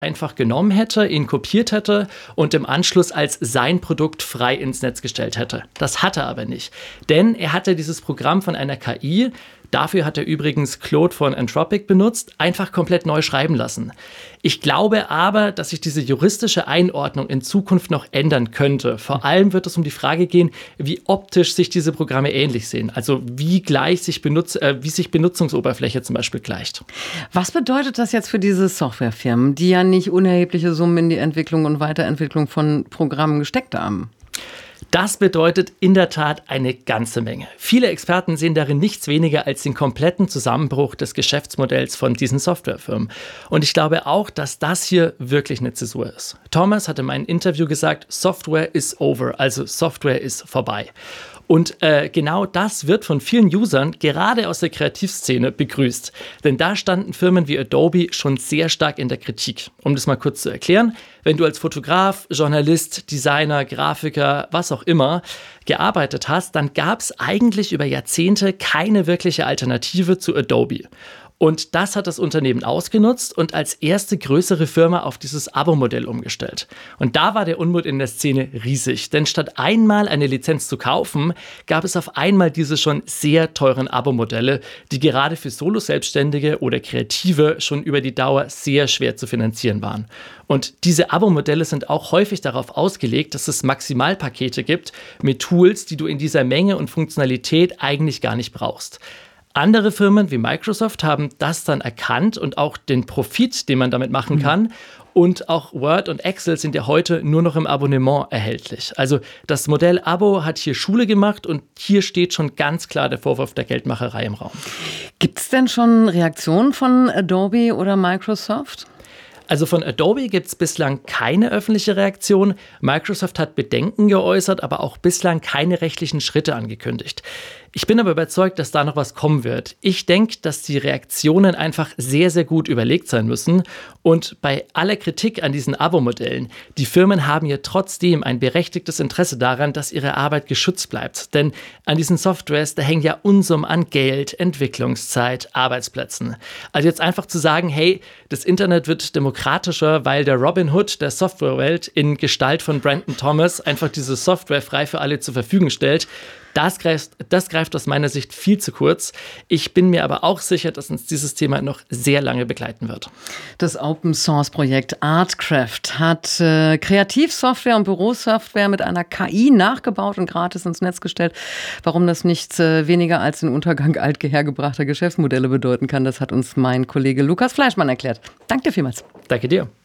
einfach genommen hätte, ihn kopiert hätte und im Anschluss als sein Produkt frei ins Netz gestellt hätte. Das hat er aber nicht, denn er hatte dieses Programm von einer KI, dafür hat er übrigens Claude von Anthropic benutzt, einfach komplett neu schreiben lassen. Ich glaube aber, dass sich diese juristische Einordnung in Zukunft noch ändern könnte. Vor allem wird es um die Frage gehen, wie optisch sich diese Programme ähnlich sehen. Also wie sich Benutzungsoberfläche zum Beispiel gleicht. Was bedeutet das jetzt für diese Softwarefirmen, die ja nicht unerhebliche Summen in die Entwicklung und Weiterentwicklung von Programmen gesteckt haben? Das bedeutet in der Tat eine ganze Menge. Viele Experten sehen darin nichts weniger als den kompletten Zusammenbruch des Geschäftsmodells von diesen Softwarefirmen. Und ich glaube auch, dass das hier wirklich eine Zäsur ist. Thomas hat in meinem Interview gesagt, Software is over, also Software ist vorbei. Und genau das wird von vielen Usern, gerade aus der Kreativszene, begrüßt. Denn da standen Firmen wie Adobe schon sehr stark in der Kritik. Um das mal kurz zu erklären, wenn du als Fotograf, Journalist, Designer, Grafiker, was auch immer gearbeitet hast, dann gab es eigentlich über Jahrzehnte keine wirkliche Alternative zu Adobe. Und das hat das Unternehmen ausgenutzt und als erste größere Firma auf dieses Abo-Modell umgestellt. Und da war der Unmut in der Szene riesig, denn statt einmal eine Lizenz zu kaufen, gab es auf einmal diese schon sehr teuren Abo-Modelle, die gerade für Solo-Selbstständige oder Kreative schon über die Dauer sehr schwer zu finanzieren waren. Und diese Abo-Modelle sind auch häufig darauf ausgelegt, dass es Maximalpakete gibt mit Tools, die du in dieser Menge und Funktionalität eigentlich gar nicht brauchst. Andere Firmen wie Microsoft haben das dann erkannt und auch den Profit, den man damit machen kann. Und auch Word und Excel sind ja heute nur noch im Abonnement erhältlich. Also das Modell Abo hat hier Schule gemacht und hier steht schon ganz klar der Vorwurf der Geldmacherei im Raum. Gibt es denn schon Reaktionen von Adobe oder Microsoft? Also von Adobe gibt es bislang keine öffentliche Reaktion. Microsoft hat Bedenken geäußert, aber auch bislang keine rechtlichen Schritte angekündigt. Ich bin aber überzeugt, dass da noch was kommen wird. Ich denke, dass die Reaktionen einfach sehr, sehr gut überlegt sein müssen. Und bei aller Kritik an diesen Abo-Modellen, die Firmen haben ja trotzdem ein berechtigtes Interesse daran, dass ihre Arbeit geschützt bleibt. Denn an diesen Softwares, da hängen ja Unsummen an Geld, Entwicklungszeit, Arbeitsplätzen. Also jetzt einfach zu sagen, hey, das Internet wird demokratischer, weil der Robin Hood der Softwarewelt in Gestalt von Brandon Thomas einfach diese Software frei für alle zur Verfügung stellt, das greift aus meiner Sicht viel zu kurz. Ich bin mir aber auch sicher, dass uns dieses Thema noch sehr lange begleiten wird. Das Open-Source-Projekt Artcraft hat Kreativsoftware und Bürosoftware mit einer KI nachgebaut und gratis ins Netz gestellt. Warum das nichts weniger als den Untergang althergebrachter Geschäftsmodelle bedeuten kann, das hat uns mein Kollege Lukas Fleischmann erklärt. Danke dir vielmals. Danke dir.